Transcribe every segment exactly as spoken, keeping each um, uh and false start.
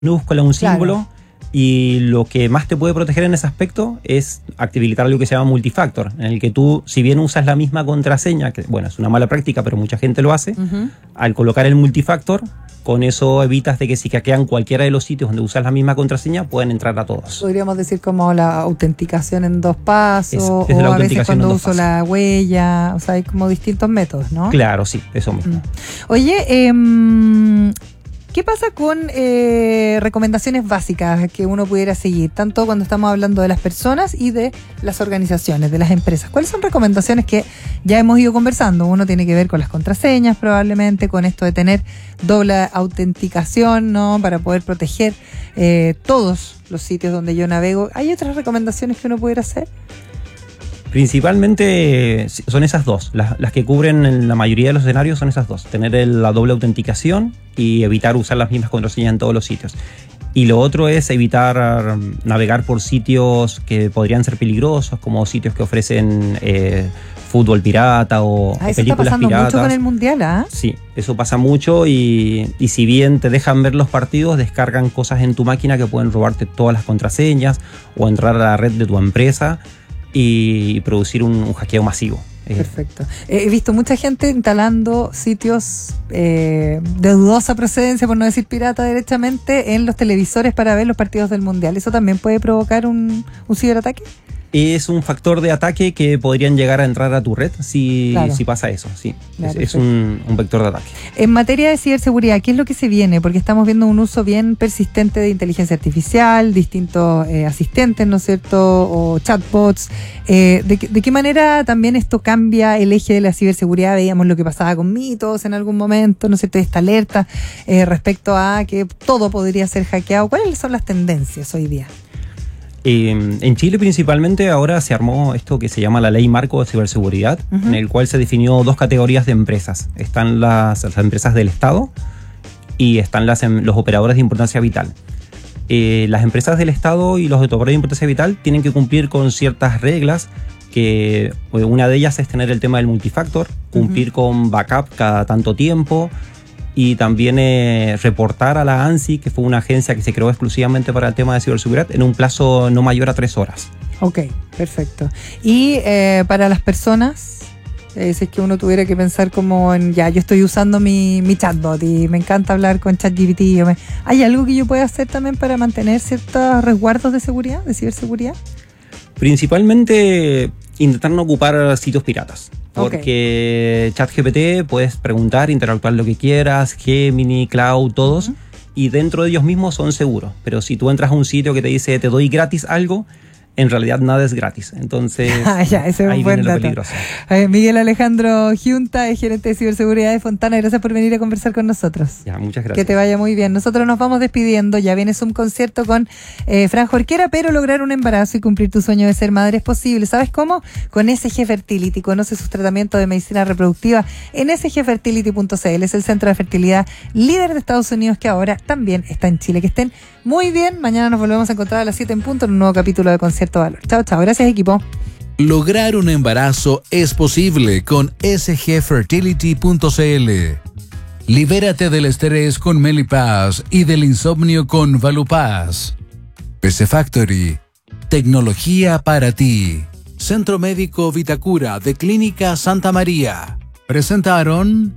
minúscula, un símbolo. Claro. Y lo que más te puede proteger en ese aspecto es habilitar algo que se llama multifactor, en el que tú, si bien usas la misma contraseña, que bueno, es una mala práctica, pero mucha gente lo hace, uh-huh. al colocar el multifactor, con eso evitas de que si hackean cualquiera de los sitios donde usas la misma contraseña, pueden entrar a todos. Podríamos decir como la autenticación en dos pasos, es, es o a veces cuando uso pasos. la huella, o sea, hay como distintos métodos, ¿no? Claro, sí, eso mismo. Mm. Oye, eh, ¿qué pasa con eh, recomendaciones básicas que uno pudiera seguir, tanto cuando estamos hablando de las personas y de las organizaciones, de las empresas? ¿Cuáles son recomendaciones que ya hemos ido conversando? Uno tiene que ver con las contraseñas, probablemente, con esto de tener doble autenticación, ¿no? Para poder proteger eh, todos los sitios donde yo navego. ¿Hay otras recomendaciones que uno pudiera hacer? Principalmente son esas dos, las, las que cubren en la mayoría de los escenarios son esas dos, tener el, la doble autenticación y evitar usar las mismas contraseñas en todos los sitios. Y lo otro es evitar navegar por sitios que podrían ser peligrosos, como sitios que ofrecen eh, fútbol pirata o, ah, o eso películas está pasando piratas. Mucho con el mundial, ¿ah? ¿eh? Sí, eso pasa mucho y, y si bien te dejan ver los partidos, descargan cosas en tu máquina que pueden robarte todas las contraseñas o entrar a la red de tu empresa y producir un, un hackeo masivo. Perfecto. He visto mucha gente instalando sitios eh, de dudosa procedencia, por no decir pirata directamente, en los televisores para ver los partidos del Mundial. ¿Eso también puede provocar un, un ciberataque? Es un factor de ataque que podrían llegar a entrar a tu red si, claro. si pasa eso, sí. Claro, es es un, un vector de ataque. En materia de ciberseguridad, ¿qué es lo que se viene? Porque estamos viendo un uso bien persistente de inteligencia artificial, distintos eh, asistentes, ¿no es cierto? O chatbots. Eh, ¿de, ¿De qué manera también esto cambia el eje de la ciberseguridad? Veíamos lo que pasaba con mitos en algún momento, ¿no es cierto? Esta alerta eh, respecto a que todo podría ser hackeado. ¿Cuáles son las tendencias hoy día? Eh, en Chile principalmente ahora se armó esto que se llama la Ley Marco de Ciberseguridad, uh-huh. en el cual se definió dos categorías de empresas. Están las, las empresas del Estado y están las, los operadores de importancia vital. Eh, las empresas del Estado y los operadores de importancia vital tienen que cumplir con ciertas reglas, que una de ellas es tener el tema del multifactor, cumplir uh-huh. con backup cada tanto tiempo, y también eh, reportar a la ANSI, que fue una agencia que se creó exclusivamente para el tema de ciberseguridad, en un plazo no mayor a tres horas. Ok, perfecto. Y eh, para las personas, eh, si es que uno tuviera que pensar como en, ya, yo estoy usando mi, mi chatbot y me encanta hablar con ChatGPT, me, ¿hay algo que yo pueda hacer también para mantener ciertos resguardos de seguridad, de ciberseguridad? Principalmente intentar no ocupar sitios piratas. Porque okay. ChatGPT puedes preguntar, interactuar lo que quieras, Gemini, Cloud, todos, uh-huh. y dentro de ellos mismos son seguros. Pero si tú entras a un sitio que te dice te doy gratis algo, en realidad nada es gratis. Entonces, ah, ya, ese es ahí un buen viene lo dato. peligroso. Eh, Miguel Alejandro Giunta, es gerente de ciberseguridad de Fontana. Gracias por venir a conversar con nosotros. Ya, muchas gracias. Que te vaya muy bien. Nosotros nos vamos despidiendo. Ya viene un concierto con eh, Fran Jorquera, pero lograr un embarazo y cumplir tu sueño de ser madre es posible. ¿Sabes cómo? Con S G Fertility. Conoce sus tratamientos de medicina reproductiva en s g fertility punto c l. Es el centro de fertilidad líder de Estados Unidos, que ahora también está en Chile. Que estén muy bien. Mañana nos volvemos a encontrar a las siete en punto en un nuevo capítulo de Concierto Valor. Chao, chao. Gracias, equipo. Lograr un embarazo es posible con s g fertility punto c l. Libérate del estrés con Melipaz y del insomnio con Valupaz. P C Factory. Tecnología para ti. Centro Médico Vitacura de Clínica Santa María. Presentaron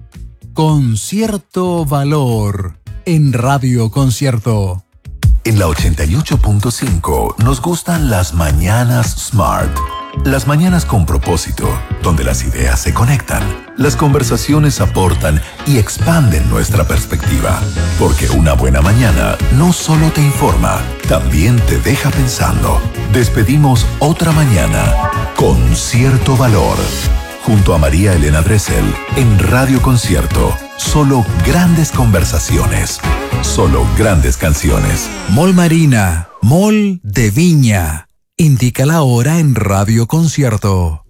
Concierto Valor en Radio Concierto. En la ochenta y ocho punto cinco nos gustan las mañanas Smart. Las mañanas con propósito, donde las ideas se conectan, las conversaciones aportan y expanden nuestra perspectiva. Porque una buena mañana no solo te informa, también te deja pensando. Despedimos otra mañana con cierto valor. Junto a María Elena Dressel en Radio Concierto. Solo grandes conversaciones. Solo grandes canciones. Mall Marina, Mall de Viña. Indica la hora en Radio Concierto.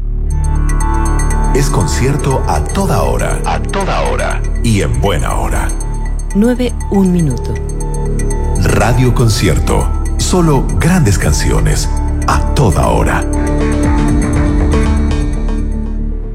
Es concierto a toda hora. A toda hora. Y en buena hora. nueve, un minuto. Radio Concierto. Solo grandes canciones. A toda hora.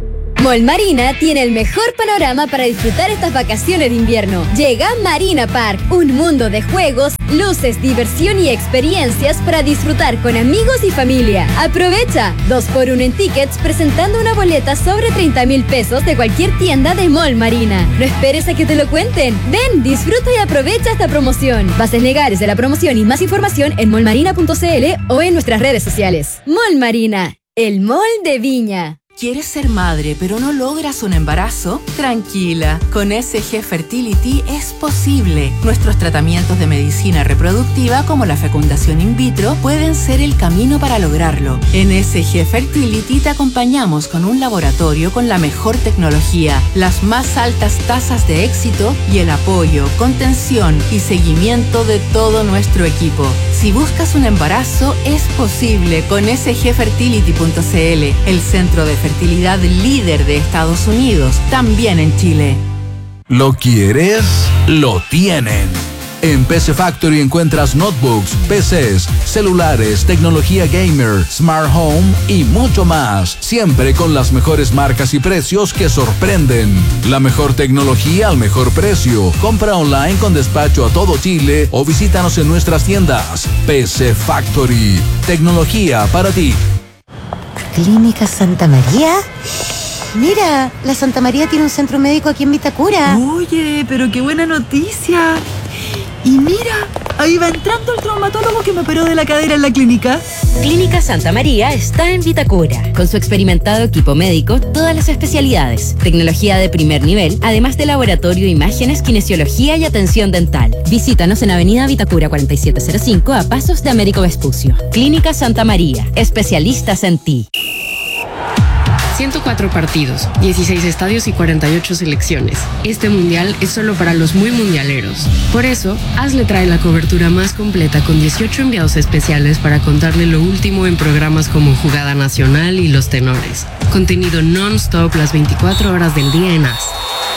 Mall Marina tiene el mejor panorama para disfrutar estas vacaciones de invierno. Llega Marina Park, un mundo de juegos, luces, diversión y experiencias para disfrutar con amigos y familia. Aprovecha dos por uno en tickets presentando una boleta sobre treinta mil pesos de cualquier tienda de Mall Marina. No esperes a que te lo cuenten. Ven, disfruta y aprovecha esta promoción. Bases legales de la promoción y más información en mall marina punto c l o en nuestras redes sociales. Mall Marina, el mall de Viña. ¿Quieres ser madre pero no logras un embarazo? Tranquila, con S G Fertility es posible. Nuestros tratamientos de medicina reproductiva como la fecundación in vitro pueden ser el camino para lograrlo. En S G Fertility te acompañamos con un laboratorio con la mejor tecnología, las más altas tasas de éxito y el apoyo, contención y seguimiento de todo nuestro equipo. Si buscas un embarazo, es posible con S G fertility punto c l, el centro de fertilidad líder de Estados Unidos, también en Chile. ¿Lo quieres? Lo tienen. En P C Factory encuentras notebooks, P Cs, celulares, tecnología gamer, smart home y mucho más. Siempre con las mejores marcas y precios que sorprenden. La mejor tecnología al mejor precio. Compra online con despacho a todo Chile o visítanos en nuestras tiendas. P C Factory. Tecnología para ti. ¿Clínica Santa María? Mira, la Santa María tiene un centro médico aquí en Vitacura. Oye, pero qué buena noticia. Y mira, ahí va entrando el traumatólogo que me operó de la cadera en la clínica. Clínica Santa María está en Vitacura. Con su experimentado equipo médico, todas las especialidades, tecnología de primer nivel, además de laboratorio, imágenes, kinesiología y atención dental. Visítanos en Avenida Vitacura cuarenta y siete cero cinco a pasos de Américo Vespucio. Clínica Santa María, especialistas en ti. ciento cuatro partidos, dieciséis estadios y cuarenta y ocho selecciones. Este mundial es solo para los muy mundialeros. Por eso, Hazle trae la cobertura más completa con dieciocho enviados especiales para contarle lo último en programas como Jugada Nacional y Los Tenores. Contenido non-stop las veinticuatro horas del día en A S.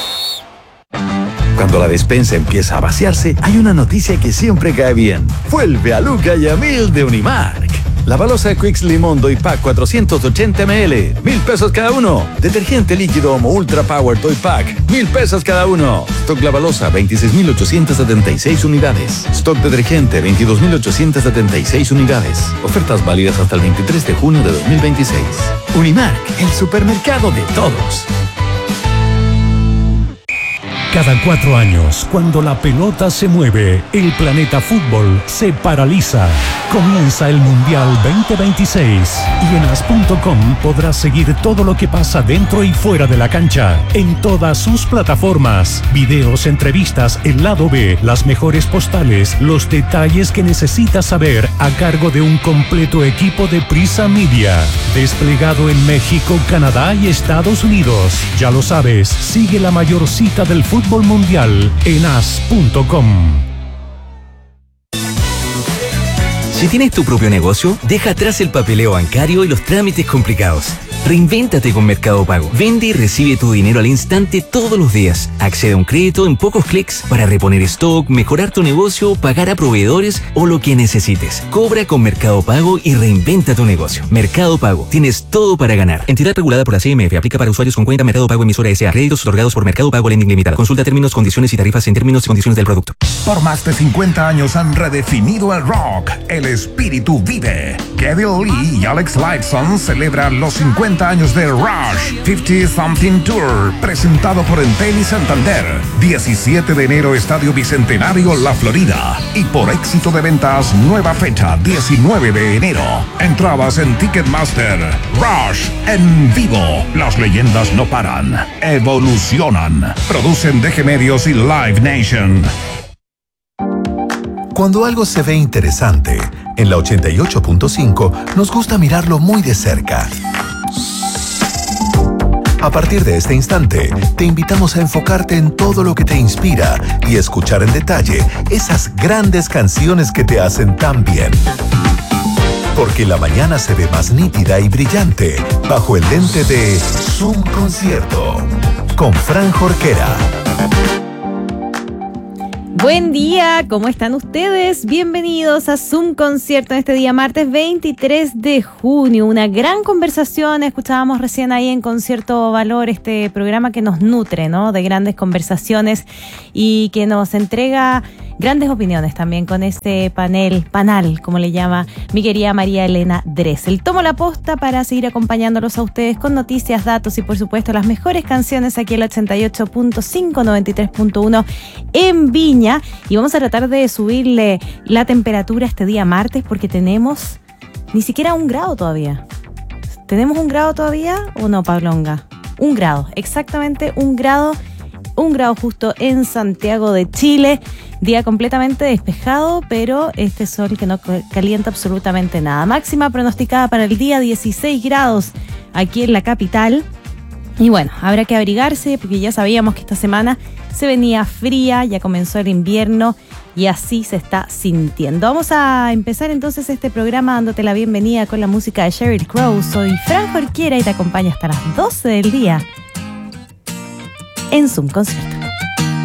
Cuando la despensa empieza a vaciarse, hay una noticia que siempre cae bien. Vuelve a Luca y a Mil de Unimark. La balosa Quicks Limón Doy Pack cuatrocientos ochenta mililitros, mil pesos cada uno. Detergente líquido Omo Ultra Power Doy Pack, mil pesos cada uno. Stock La Balosa, veintiséis mil ochocientos setenta y seis unidades. Stock detergente, veintidós mil ochocientos setenta y seis unidades. Ofertas válidas hasta el veintitrés de junio de dos mil veintiséis. Unimark, el supermercado de todos. Cada cuatro años, cuando la pelota se mueve, el planeta fútbol se paraliza. Comienza el Mundial veinte veintiséis y en as punto com podrás seguir todo lo que pasa dentro y fuera de la cancha, en todas sus plataformas. Videos, entrevistas, el lado B, las mejores postales, los detalles que necesitas saber a cargo de un completo equipo de Prisa Media. Desplegado en México, Canadá y Estados Unidos. Ya lo sabes, sigue la mayor cita del fútbol Fútbol mundial en as punto com. Si tienes tu propio negocio, deja atrás el papeleo bancario y los trámites complicados. Reinvéntate con Mercado Pago. Vende y recibe tu dinero al instante todos los días. Accede a un crédito en pocos clics para reponer stock, mejorar tu negocio, pagar a proveedores o lo que necesites. Cobra con Mercado Pago y reinventa tu negocio. Mercado Pago. Tienes todo para ganar. Entidad regulada por la C M F. Aplica para usuarios con cuenta Mercado Pago emisora S A. Créditos otorgados por Mercado Pago Lending Limitada. Consulta términos, condiciones y tarifas en términos y condiciones del producto. Por más de cincuenta años han redefinido el rock. El espíritu vive. Geddy Lee y Alex Lifeson celebran los cincuenta años de Rush cincuenta Something Tour, presentado por Entel y Santander. diecisiete de enero, Estadio Bicentenario, La Florida. Y por éxito de ventas, nueva fecha, diecinueve de enero. Entradas en Ticketmaster. Rush en vivo. Las leyendas no paran, evolucionan. Producen D G Medios y Live Nation. Cuando algo se ve interesante, en la ochenta y ocho punto cinco nos gusta mirarlo muy de cerca. A partir de este instante, te invitamos a enfocarte en todo lo que te inspira y escuchar en detalle esas grandes canciones que te hacen tan bien. Porque la mañana se ve más nítida y brillante bajo el lente de Zoom Concierto con Fran Jorquera. Buen día, ¿cómo están ustedes? Bienvenidos a Zoom Concierto en este día martes veintitrés de junio. Una gran conversación, escuchábamos recién ahí en Concierto Valor, este programa que nos nutre, ¿no? De grandes conversaciones y que nos entrega grandes opiniones también con este panel, panal, como le llama mi querida María Elena Dressel. Tomo la posta para seguir acompañándolos a ustedes con noticias, datos y por supuesto las mejores canciones aquí en el ochenta y ocho punto cinco, noventa y tres punto uno en Viña. Y vamos a tratar de subirle la temperatura este día martes porque tenemos ni siquiera un grado todavía. ¿Tenemos un grado todavía o no, Pablonga? Un grado, exactamente un grado. Un grado justo en Santiago de Chile, día completamente despejado, pero este sol que no calienta absolutamente nada. Máxima pronosticada para el día dieciséis grados aquí en la capital. Y bueno, habrá que abrigarse porque ya sabíamos que esta semana se venía fría, ya comenzó el invierno y así se está sintiendo. Vamos a empezar entonces este programa dándote la bienvenida con la música de Sheryl Crow. Soy Fran Jorquera y te acompaño hasta las doce del día en Zoom Concierto.